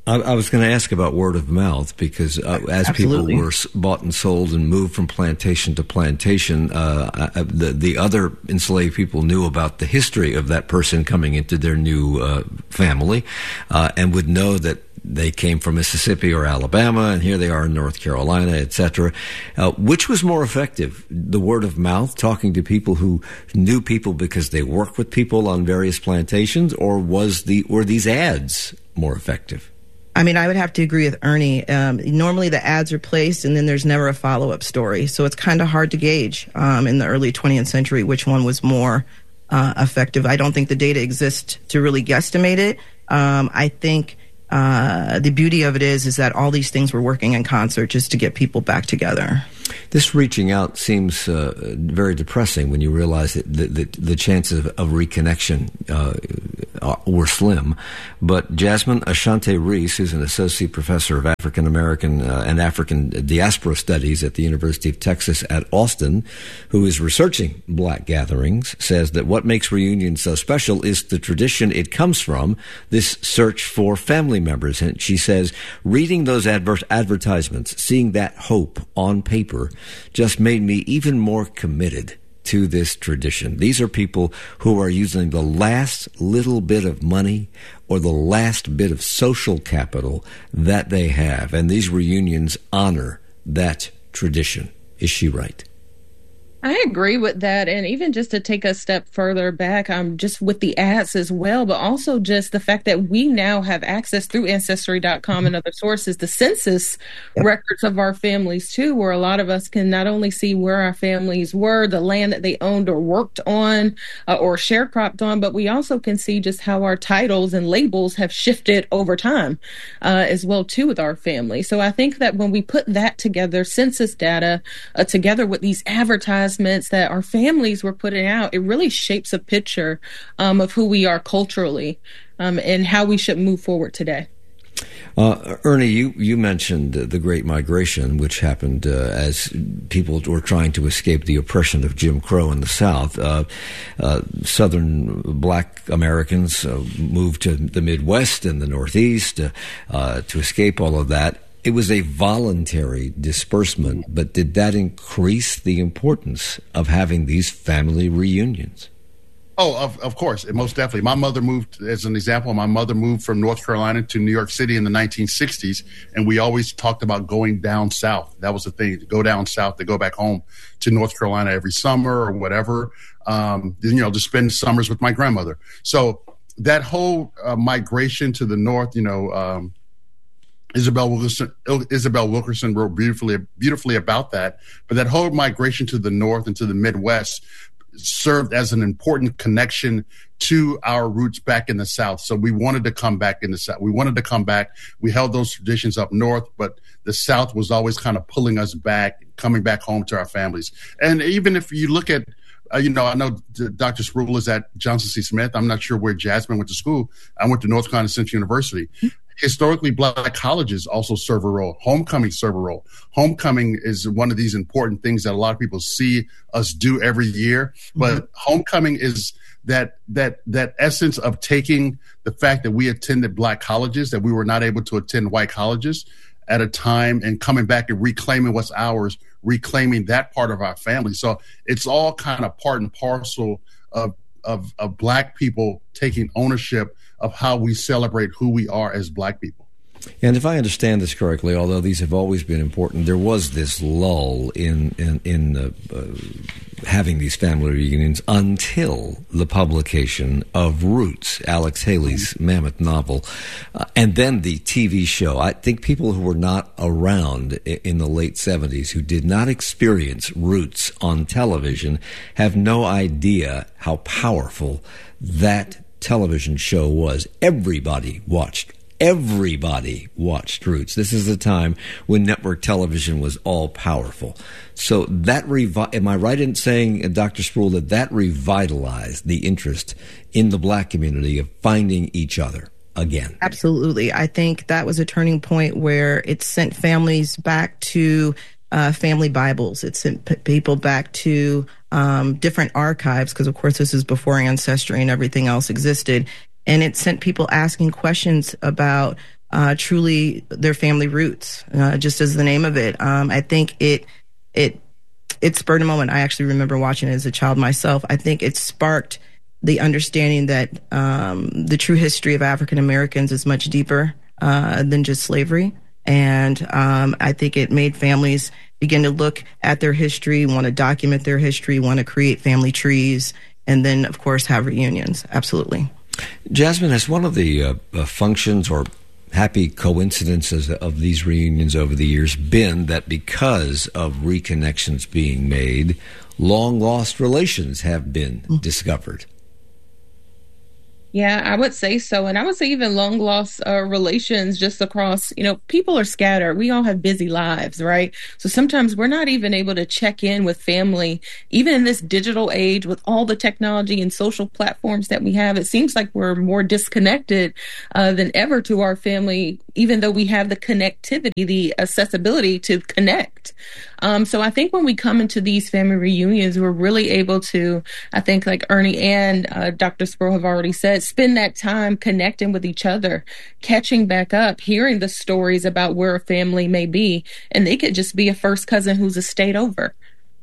I, I was going to ask about word of mouth because uh, as Absolutely. people were bought and sold and moved from plantation to plantation, uh, the the other enslaved people knew about the history of that person coming into their new uh, family, uh, and would know that they came from Mississippi or Alabama, and here they are in North Carolina, et cetera. Uh, which was more effective, the word of mouth, talking to people who knew people because they worked with people on various plantations, or was the were these ads more effective? I mean, I would have to agree with Ernie. Um, normally the ads are placed and then there's never a follow-up story. So it's kind of hard to gauge um, in the early twentieth century which one was more uh, effective. I don't think the data exists to really guesstimate it. Um, I think uh, the beauty of it is, is that all these things were working in concert just to get people back together. This reaching out seems uh, very depressing when you realize that the, the, the chances of, of reconnection uh, were slim. But Jasmine Ashante Reese, who's an associate professor of African American uh, and African diaspora studies at the University of Texas at Austin, who is researching black gatherings, says that what makes reunions so special is the tradition it comes from, this search for family members. And she says, reading those adver- advertisements, seeing that hope on paper, just made me even more committed to this tradition. These are people who are using the last little bit of money or the last bit of social capital that they have, and these reunions honor that tradition. Is she right? I agree with that. And even just to take a step further back, um, just with the ads as well, but also just the fact that we now have access through Ancestry dot com and other sources, the census yep. records of our families too, where a lot of us can not only see where our families were, the land that they owned or worked on uh, or sharecropped on, but we also can see just how our titles and labels have shifted over time uh, as well too with our family. So I think that when we put that together, census data uh, together with these advertisements that our families were putting out, it really shapes a picture um, of who we are culturally um, and how we should move forward today. Uh, Ernie, you, you mentioned uh, the Great Migration, which happened uh, as people were trying to escape the oppression of Jim Crow in the South. Uh, uh, Southern black Americans uh, moved to the Midwest and the Northeast uh, uh, to escape all of that. It was a voluntary disbursement, but did that increase the importance of having these family reunions? Oh, of, of course, most definitely. My mother moved, as an example, my mother moved from North Carolina to New York City in the nineteen sixties, and we always talked about going down south. That was the thing, to go down south, to go back home to North Carolina every summer or whatever, um, you know, to spend summers with my grandmother. So that whole uh, migration to the north, you know, um, Isabel Wilkerson, Isabel Wilkerson wrote beautifully, beautifully about that. But that whole migration to the north and to the Midwest served as an important connection to our roots back in the South. So we wanted to come back in the South. We wanted to come back. We held those traditions up north, but the South was always kind of pulling us back, coming back home to our families. And even if you look at, uh, you know, I know Doctor Spruill is at Johnson C. Smith. I'm not sure where Jasmine went to school. I went to North Carolina Central University. Mm-hmm. Historically, black colleges also serve a role. Homecoming serve a role. Homecoming is one of these important things that a lot of people see us do every year. But mm-hmm. homecoming is that that that essence of taking the fact that we attended black colleges, that we were not able to attend white colleges at a time, and coming back and reclaiming what's ours, reclaiming that part of our family. So it's all kind of part and parcel of of, of black people taking ownership of how we celebrate who we are as black people. And if I understand this correctly, although these have always been important, there was this lull in in, in uh, uh, having these family reunions until the publication of Roots, Alex Haley's mm-hmm. mammoth novel, uh, and then the T V show. I think people who were not around in the late seventies, who did not experience Roots on television, have no idea how powerful that television show was. Everybody watched. Everybody watched Roots. This is the time when network television was all powerful. So that revi- am I right in saying, uh, Doctor Spruill, that that revitalized the interest in the black community of finding each other again? Absolutely. I think that was a turning point where it sent families back to uh, family Bibles. It sent p- people back to um, different archives, because, of course, this is before Ancestry and everything else existed. And it sent people asking questions about uh, truly their family roots, uh, just as the name of it. Um, I think it it it spurred a moment. I actually remember watching it as a child myself. I think it sparked the understanding that um, the true history of African Americans is much deeper uh, than just slavery. And um, I think it made families begin to look at their history, want to document their history, want to create family trees, and then, of course, have reunions. Absolutely. Jasmine, has one of the uh, uh, functions or happy coincidences of these reunions over the years been that because of reconnections being made, long-lost relations have been mm-hmm. discovered? Yeah, I would say so. And I would say even long lost uh, relations just across, you know, people are scattered. We all have busy lives, right? So sometimes we're not even able to check in with family, even in this digital age with all the technology and social platforms that we have. It seems like we're more disconnected uh, than ever to our family, even though we have the connectivity, the accessibility to connect. Um, so I think when we come into these family reunions, we're really able to, I think like Ernie and uh, Doctor Sproul have already said, spend that time connecting with each other, catching back up, hearing the stories about where a family may be. And they could just be a first cousin who's a state over.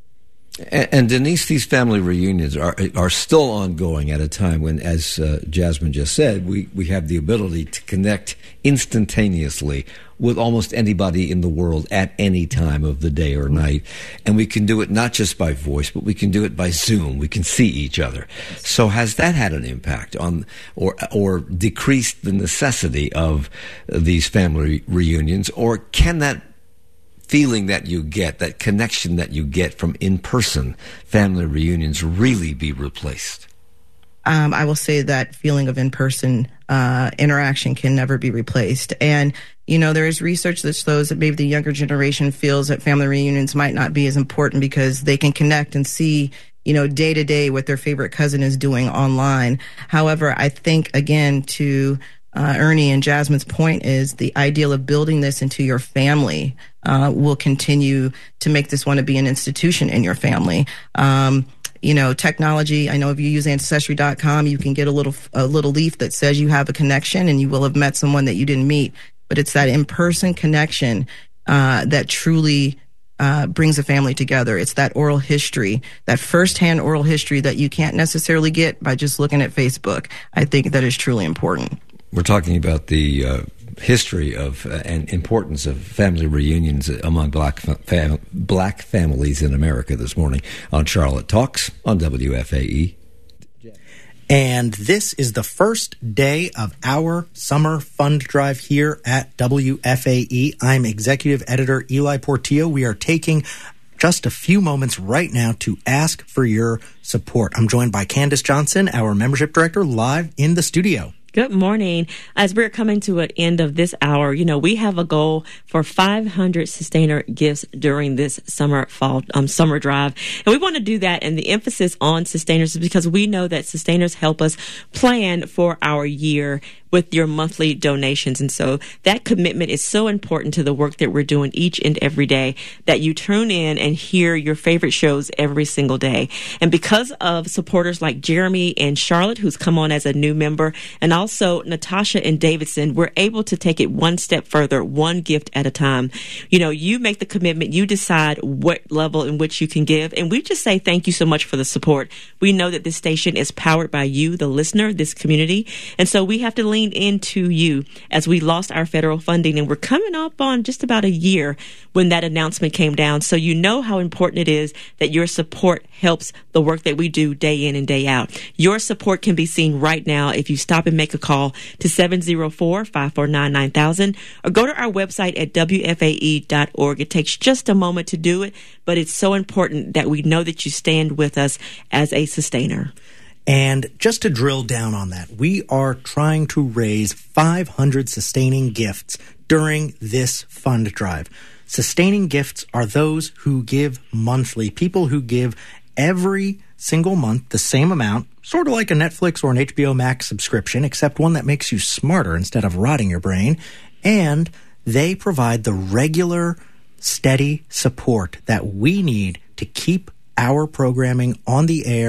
And, and Denise, these family reunions are are still ongoing at a time when, as uh, Jasmine just said, we, we have the ability to connect instantaneously with almost anybody in the world at any time of the day or night. And we can do it not just by voice, but we can do it by Zoom. We can see each other. So has that had an impact on or or decreased the necessity of these family reunions? Or can that feeling that you get, that connection that you get from in-person family reunions really be replaced? Um, I will say that feeling of in-person uh, interaction can never be replaced. And, you know, there is research that shows that maybe the younger generation feels that family reunions might not be as important because they can connect and see, you know, day to day what their favorite cousin is doing online. However, I think, again, to uh, Ernie and Jasmine's point is the ideal of building this into your family uh, will continue to make this want to be an institution in your family. Um, You know, technology, I know if you use Ancestry dot com, you can get a little a little leaf that says you have a connection and you will have met someone that you didn't meet. But it's that in-person connection uh, that truly uh, brings a family together. It's that oral history, that firsthand oral history that you can't necessarily get by just looking at Facebook. I think that is truly important. We're talking about the uh, history of uh, and importance of family reunions among black fam- black families in America this morning on Charlotte Talks on W F A E. And this is the first day of our summer fund drive here at W F A E. I'm Executive Editor Eli Portillo. We are taking just a few moments right now to ask for your support. I'm joined by Candace Johnson, our Membership Director, live in the studio. Good morning. As we're coming to an end of this hour, you know, we have a goal for five hundred sustainer gifts during this summer fall um, summer drive. And we want to do that. And the emphasis on sustainers is because we know that sustainers help us plan for our year with your monthly donations. And so that commitment is so important to the work that we're doing each and every day, that you tune in and hear your favorite shows every single day. And because of supporters like Jeremy and Charlotte, who's come on as a new member, and also Natasha and Davidson, we're able to take it one step further, one gift at a time. You know, you make the commitment, you decide what level in which you can give. And we just say thank you so much for the support. We know that this station is powered by you, the listener, this community. And so we have to lean into you as we lost our federal funding, and we're coming up on just about a year when that announcement came down. So you know how important it is that your support helps the work that we do day in and day out. Your support can be seen right now if you stop and make a call to seven oh four, five four nine, nine thousand or go to our website at W F A E dot org. It takes just a moment to do it, but it's so important that we know that you stand with us as a sustainer. And just to drill down on that, we are trying to raise five hundred sustaining gifts during this fund drive. Sustaining gifts are those who give monthly, people who give every single month the same amount, sort of like a Netflix or an H B O Max subscription, except one that makes you smarter instead of rotting your brain. And they provide the regular, steady support that we need to keep our programming on the air,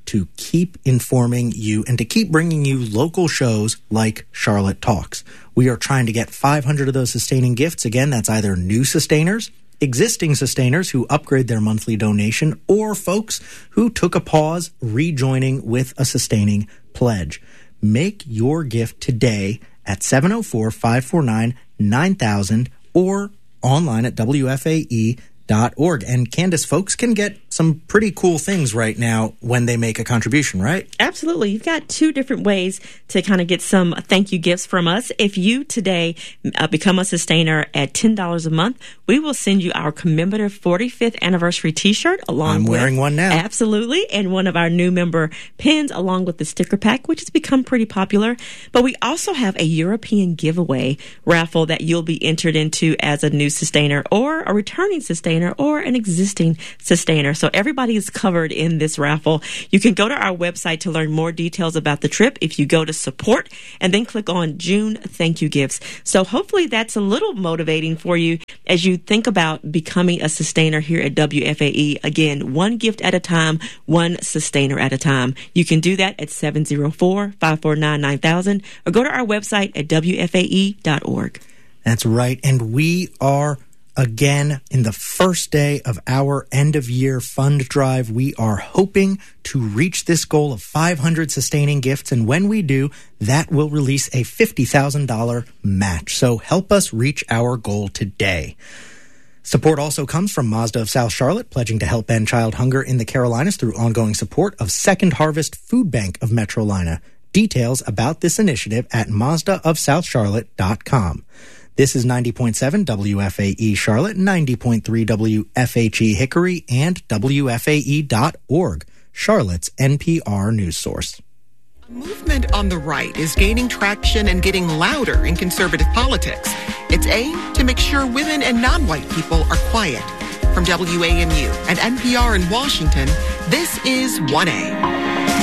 to keep informing you and to keep bringing you local shows like Charlotte Talks. We are trying to get five hundred of those sustaining gifts. Again, that's either new sustainers, existing sustainers who upgrade their monthly donation, or folks who took a pause, rejoining with a sustaining pledge. Make your gift today at seven oh four, five four nine, nine thousand or online at W F A E dot org. And Candace, folks can get some pretty cool things right now when they make a contribution, right? Absolutely. You've got two different ways to kind of get some thank you gifts from us. If you today uh, become a sustainer at ten dollars a month, we will send you our commemorative forty-fifth anniversary t-shirt along I'm with... wearing one now. Absolutely. And one of our new member pins along with the sticker pack, which has become pretty popular. But we also have a European giveaway raffle that you'll be entered into as a new sustainer or a returning sustainer or an existing sustainer. So everybody is covered in this raffle. You can go to our website to learn more details about the trip if you go to support and then click on June Thank You Gifts. So hopefully that's a little motivating for you as you think about becoming a sustainer here at W F A E. Again, one gift at a time, one sustainer at a time. You can do that at seven oh four, five four nine, nine thousand or go to our website at W F A E dot org. That's right. And we are again, in the first day of our end-of-year fund drive. We are hoping to reach this goal of five hundred sustaining gifts, and when we do, that will release a fifty thousand dollars match. So help us reach our goal today. Support also comes from Mazda of South Charlotte, pledging to help end child hunger in the Carolinas through ongoing support of Second Harvest Food Bank of Metrolina. Details about this initiative at Mazda of South Charlotte dot com. This is ninety point seven W F A E Charlotte, ninety point three W F H E Hickory, and W F A E dot org, Charlotte's N P R news source. A movement on the right is gaining traction and getting louder in conservative politics. Its aim to make sure women and non-white people are quiet. From W A M U and N P R in Washington, this is one A.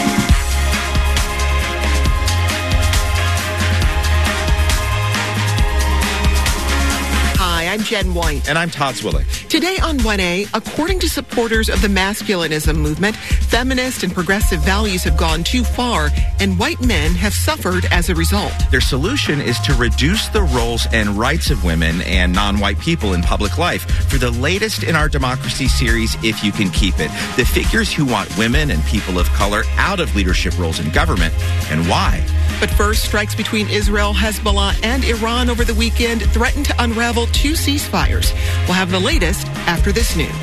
I'm Jen White. And I'm Todd Zwilling. Today on one A, according to supporters of the masculinism movement, feminist and progressive values have gone too far, and white men have suffered as a result. Their solution is to reduce the roles and rights of women and non-white people in public life. For the latest in our democracy series, If You Can Keep It, the figures who want women and people of color out of leadership roles in government, and why. But first, strikes between Israel, Hezbollah, and Iran over the weekend threatened to unravel two ceasefires. We'll have the latest after this news.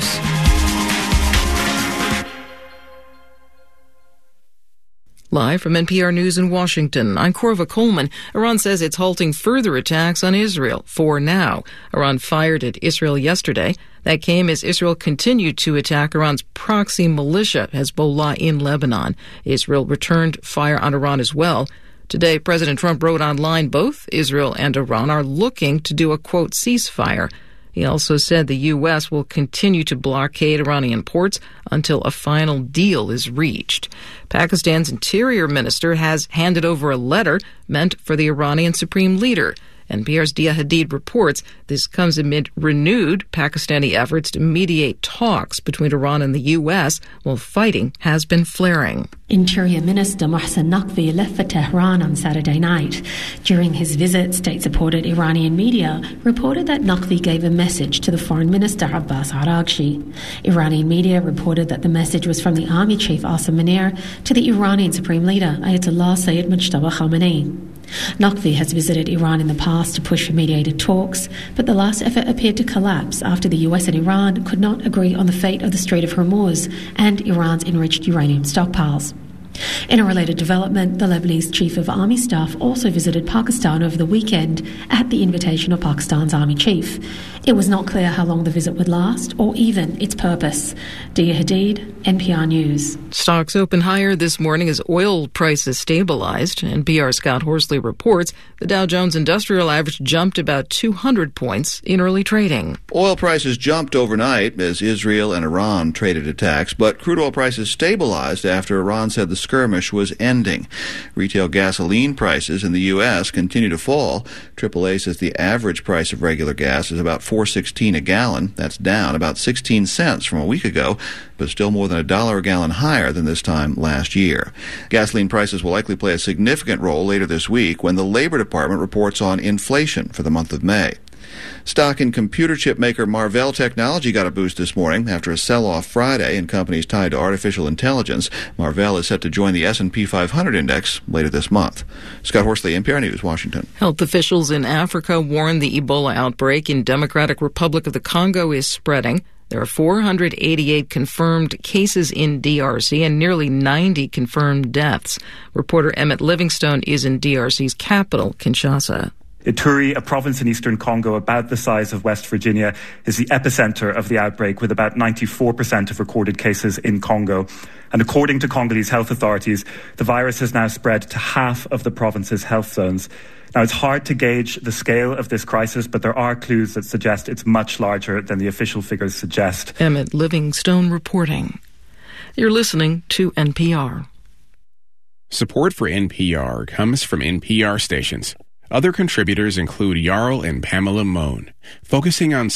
Live from N P R News in Washington, I'm Corva Coleman. Iran says it's halting further attacks on Israel for now. Iran fired at Israel yesterday. That came as Israel continued to attack Iran's proxy militia, Hezbollah, in Lebanon. Israel returned fire on Iran as well. Today, President Trump wrote online both Israel and Iran are looking to do a, quote, ceasefire. He also said the U S will continue to blockade Iranian ports until a final deal is reached. Pakistan's interior minister has handed over a letter meant for the Iranian supreme leader. N P R's Dia Hadid reports this comes amid renewed Pakistani efforts to mediate talks between Iran and the U S while fighting has been flaring. Interior Minister Mohsen Naqvi left for Tehran on Saturday night. During his visit, state-supported Iranian media reported that Naqvi gave a message to the Foreign Minister Abbas Araghchi. Iranian media reported that the message was from the Army Chief Asim Munir to the Iranian Supreme Leader Ayatollah Sayyid Mujtaba Khamenei. Naqvi has visited Iran in the past to push for mediated talks, but the last effort appeared to collapse after the U S and Iran could not agree on the fate of the Strait of Hormuz and Iran's enriched uranium stockpiles. In a related development, the Lebanese Chief of Army Staff also visited Pakistan over the weekend at the invitation of Pakistan's Army Chief. It was not clear how long the visit would last or even its purpose. Dia Hadid, N P R News. Stocks open higher this morning as oil prices stabilized. N P R's Scott Horsley reports the Dow Jones Industrial Average jumped about two hundred points in early trading. Oil prices jumped overnight as Israel and Iran traded attacks, but crude oil prices stabilized after Iran said the skirmish was ending. Retail gasoline prices in the U S continue to fall. triple A says the average price of regular gas is about four sixteen a gallon. That's down about sixteen cents from a week ago, but still more than a dollar a gallon higher than this time last year. Gasoline prices will likely play a significant role later this week when the Labor Department reports on inflation for the month of May. Stock in computer chip maker Marvell Technology got a boost this morning after a sell-off Friday in companies tied to artificial intelligence. Marvell is set to join the S and P five hundred index later this month. Scott Horsley, N P R News, Washington. Health officials in Africa warn the Ebola outbreak in Democratic Republic of the Congo is spreading. There are four hundred eighty-eight confirmed cases in D R C and nearly ninety confirmed deaths. Reporter Emmett Livingstone is in D R C's capital, Kinshasa. Ituri, a province in eastern Congo about the size of West Virginia, is the epicenter of the outbreak with about ninety-four percent of recorded cases in Congo. And according to Congolese health authorities, the virus has now spread to half of the province's health zones. Now, it's hard to gauge the scale of this crisis, but there are clues that suggest it's much larger than the official figures suggest. Emmett Livingstone reporting. You're listening to N P R. Support for N P R comes from N P R stations. Other contributors include Jarl and Pamela Mohn, focusing on